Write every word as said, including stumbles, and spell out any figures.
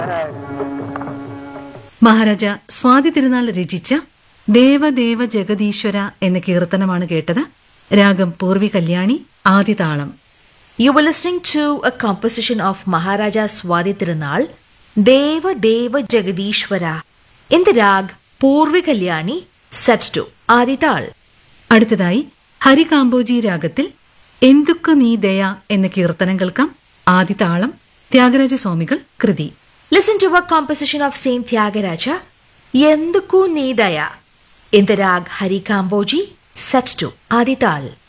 മഹാരാജ സ്വാതി തിരുനാൾ രചിച്ച ദേവദേവ ജഗദീശ്വര എന്ന കീർത്തനമാണ് കേട്ടത്. രാഗം Purvi Kalyani, ആദിതാളം. You were listening to a composition of Maharaja Swati Tirunal, Deva Deva Jagadishwara, in the rag Purvi Kalyani, set to Adital. അടുത്തതായി ഹരികാമ്പോജി രാഗത്തിൽ എന്തുക്കു നീ ദയ എന്ന കീർത്തനം കേൾക്കാം. ആദിതാളം, ത്യാഗരാജസ്വാമികൾ കൃതി. Listen to a composition of Saint Tyagaraja, Yenduku Nidaya, in the rag Harikamboji, set to Adital.